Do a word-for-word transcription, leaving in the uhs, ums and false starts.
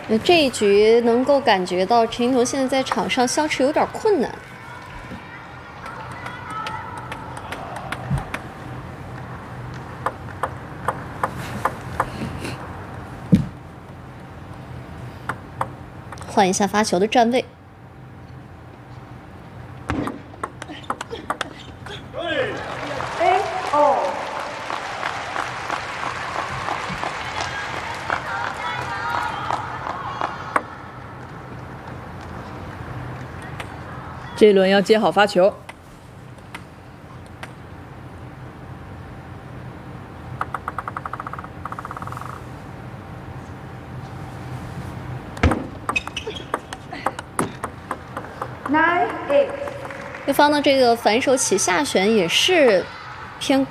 呃这一局能够感觉到陈一桐现在在场上相持有点困难。换一下发球的站位。 哎哦。 这一轮要接好发球。 Nine eight。 对方的这个反手起下旋也是偏